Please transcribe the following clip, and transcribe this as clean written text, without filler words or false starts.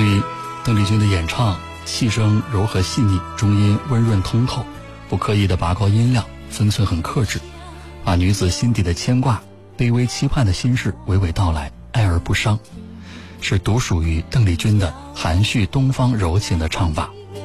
对于邓丽君的演唱，气声柔和细腻，中音温润通透，不刻意的拔高音量，分寸很克制，把女子心底的牵挂、卑微期盼的心事娓娓道来，爱而不伤，是独属于邓丽君的含蓄东方柔情的唱法。